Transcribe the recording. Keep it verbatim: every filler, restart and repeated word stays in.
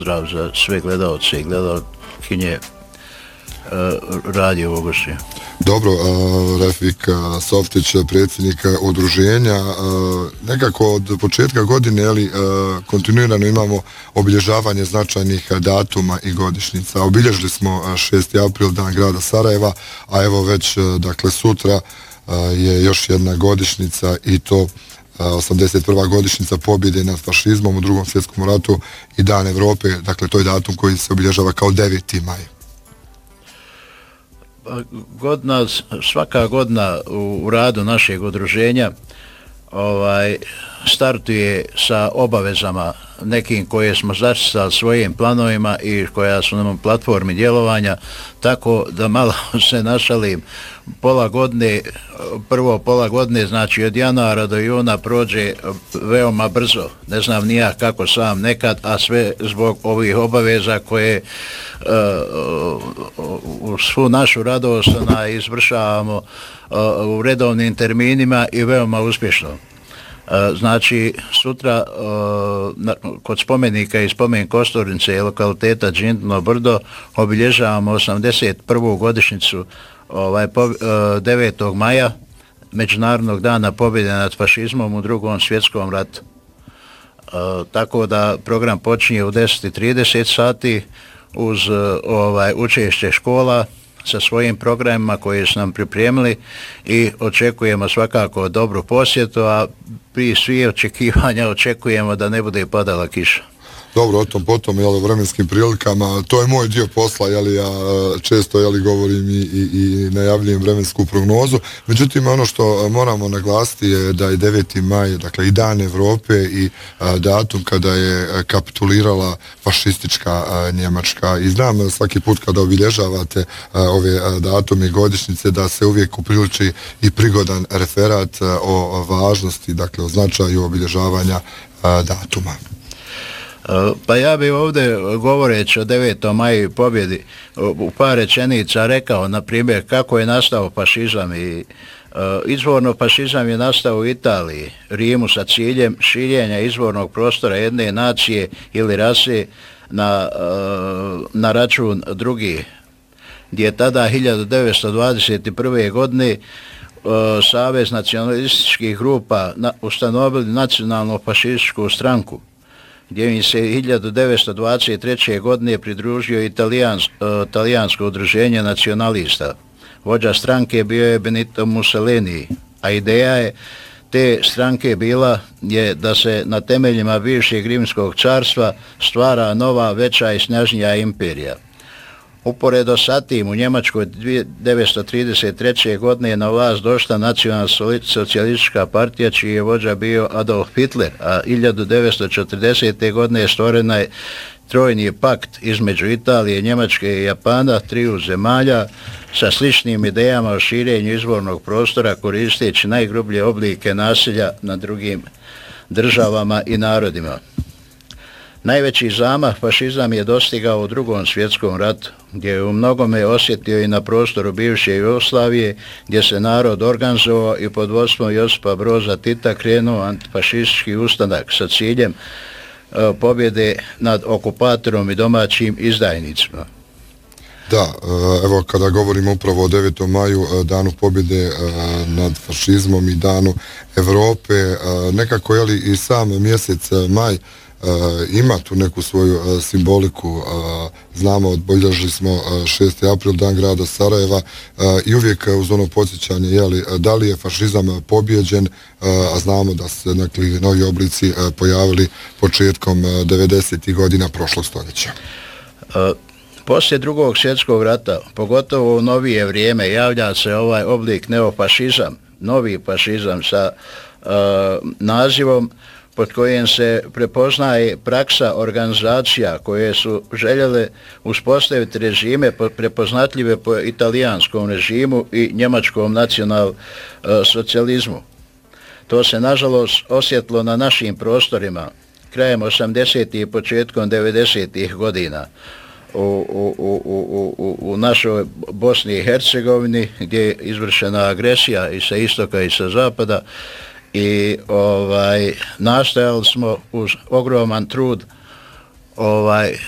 Pozdrav za sve gledalce i gledalkinje Radio Ogošće. Dobro, Refik Softić, predsjednik udruženja, nekako od početka godine ali, kontinuirano imamo obilježavanje značajnih datuma i godišnjica. Obilježili smo šesti april, Dan grada Sarajeva, a evo već dakle, sutra je još jedna godišnjica i to osamdeset prva godišnjica pobjede nad fašizmom u Drugom svjetskom ratu i Dan Evrope, dakle to je datum koji se obilježava kao deveti maj. Godina, svaka godina u, u radu našeg udruženja ovaj, startuje sa obavezama nekim koje smo zacrtali svojim planovima i koja su nam platformi djelovanja, tako da malo se našalim, pola godine, prvo pola godine, znači od januara do juna prođe veoma brzo, ne znam nija kako sam nekad, a sve zbog ovih obaveza koje uh, u svu našu radost izvršavamo uh, u redovnim terminima i veoma uspješno. Znači, sutra uh, kod spomenika i spomen Kosturnice i lokaliteta Đintino brdo obilježavamo osamdeset prvu godišnjicu ovaj, po, uh, devetog maja, Međunarodnog dana pobjede nad fašizmom u Drugom svjetskom ratu. Uh, tako da program počinje u deset i trideset sati uz uh, ovaj, učešće škola sa svojim programima koje su nam pripremili i očekujemo svakako dobru posjetu, a pri svih očekivanja očekujemo da ne bude padala kiša. Dobro, o tom potom, jel, vremenskim prilikama, to je moj dio posla, jel, ja često, jel, govorim i, i, i najavljujem vremensku prognozu, međutim, ono što moramo naglasiti je da je deveti maj, dakle, i Dan Evrope i a, datum kada je kapitulirala fašistička a, Njemačka i znam svaki put kada obilježavate a, ove a, datume i godišnjice da se uvijek upriliči i prigodan referat a, o važnosti, dakle, o značaju obilježavanja a, datuma. Pa ja bih ovdje govoreći o devetom maju pobjedi u par rečenica rekao, na primjer, kako je nastao fašizam. I izvorno fašizam je nastao u Italiji, Rimu, sa ciljem širenja izvornog prostora jedne nacije ili rase na, na račun drugih, gdje je tada hiljadu devetsto dvadeset prve. godine Savez nacionalističkih grupa ustanovili nacionalnu fašističku stranku, gdje im se hiljadu devetsto dvadeset treće. godine pridružio italijans, uh, talijansko udruženje nacionalista. Vođa stranke bio je Benito Mussolini, a ideja je te stranke bila je da se na temeljima bivšeg Rimskog carstva stvara nova, veća i snažnija imperija. Uporedo sa tim u Njemačkoj hiljadu devetsto trideset treće. godine je na vlast došla Nacionalna socijalistička partija, čiji je vođa bio Adolf Hitler, a hiljadu devetsto četrdesete. godine je stvorena je trojni pakt između Italije, Njemačke i Japana, triju zemalja, sa sličnim idejama o širenju izvornog prostora koristeći najgrublje oblike nasilja nad drugim državama i narodima. Najveći zamah fašizam je dostigao u Drugom svjetskom ratu, gdje je u mnogome osjetio i na prostoru bivše Jugoslavije, gdje se narod organizovao i pod vodstvom Josipa Broza Tita krenuo antifašistički ustanak sa ciljem uh, pobjede nad okupatorom i domaćim izdajnicima. Da, evo kada govorimo upravo o devetom maju, danu pobjede nad fašizmom i danu Evrope, nekako je li i sam mjesec maj Uh, ima tu neku svoju uh, simboliku. Uh, znamo, obilježili smo uh, šesti april, Dan grada Sarajeva, uh, i uvijek uh, uz ono podsjećanje, jeli, uh, da li je fašizam pobjeđen, uh, a znamo da se nekli novi oblici uh, pojavili početkom uh, devedesetih godina prošlog stoljeća. Uh, poslije Drugog svjetskog rata, pogotovo u novije vrijeme, javlja se ovaj oblik neofašizam, novi fašizam sa uh, nazivom pod kojim se prepoznaje praksa organizacija koje su željele uspostaviti režime prepoznatljive po italijanskom režimu i njemačkom nacional-socijalizmu. To se nažalost osjetilo na našim prostorima krajem osamdesetih i početkom devedesetih. godina u, u, u, u, u, u našoj Bosni i Hercegovini, gdje je izvršena agresija i sa istoka i sa zapada. I ovaj nastojali smo uz ogroman trud ovaj